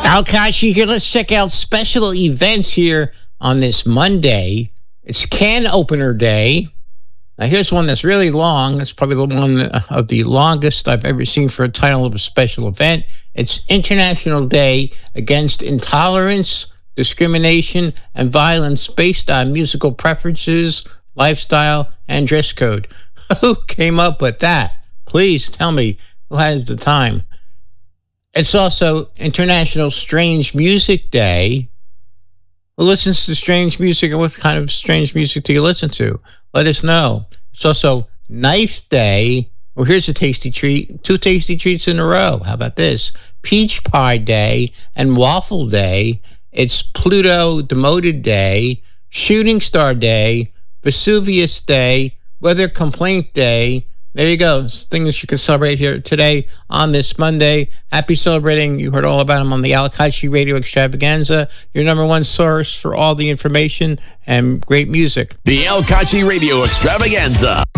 Al Kashi here. Let's check out special events here on this Monday. It's Can Opener Day. Now, here's one that's really long. It's probably the one of the longest I've ever seen for a title of a special event. It's International Day Against Intolerance, Discrimination, and Violence Based on Musical Preferences, Lifestyle, and Dress Code. Who came up with that? Please tell me who has the time. It's also International Strange Music Day. Who listens to strange music, and what kind of strange music do you listen to? Let us know. It's also Knife Day. Well, here's a tasty treat. 2 tasty treats in a row. How about this? Peach Pie Day and Waffle Day. It's Pluto Demoted Day, Shooting Star Day, Vesuvius Day, Weather Complaint Day. There you go. Things you can celebrate here today on this Monday. Happy celebrating. You heard all about them on the Al Kashi Radio Extravaganza, your number one source for all the information and great music. The Al Kashi Radio Extravaganza.